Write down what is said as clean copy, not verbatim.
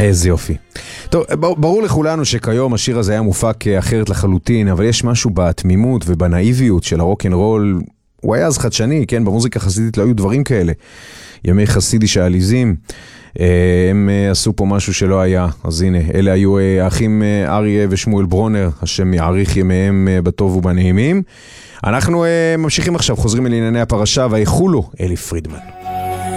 איזה יופי. טוב, ברור לכולנו שכיום השיר הזה היה מופק אחרת לחלוטין, אבל יש משהו בתמימות ובנאיביות של הרוק'נ'רול. הוא היה אז חדשני, כן? במוזיקה חסידית לא היו דברים כאלה. ימי חסידיש העליזים, הם עשו פה משהו שלא היה. אז הנה, אלה היו האחים אריה ושמואל ברונר, השם יעריך ימיהם בטוב ובנעימים. אנחנו ממשיכים עכשיו, חוזרים אל ענייני הפרשה, ויחולו אלי פרידמן.